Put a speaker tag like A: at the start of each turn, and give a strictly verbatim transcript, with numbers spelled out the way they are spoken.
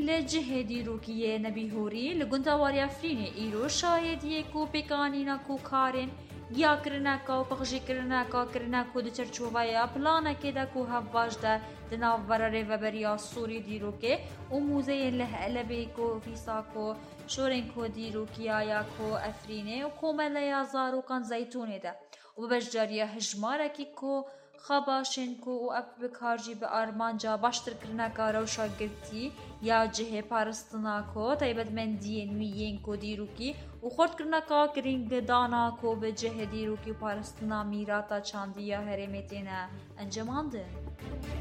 A: لجه دیروکیه نبیهوری لگندواری افرین ایرو شاهدیه کو پیکانینا کو کارن گیا کرنا کا و پخشی کرنا کا کرنا کو د چرچوبایا پلانا که دا کو هواج دا دناو براره و بریا سوری دیروکه و موزه له البی کو فیسا کو شورن کو دیروکیا یا کو افرینه و کومله یا زارو کان زیتونه دا و بجاریه هجماره کی کو خباشن کو و اپ بکارجی به آرمانجا باشتر کرنا کا روشا گرتی یا جه پارستنا کو تایبت من دین ویین کو دیروکی و خورد کرنا کا کرینگ دانا کو به جه دیروکی پارستنا میراتا چاندیا هرمتینا انجام ده.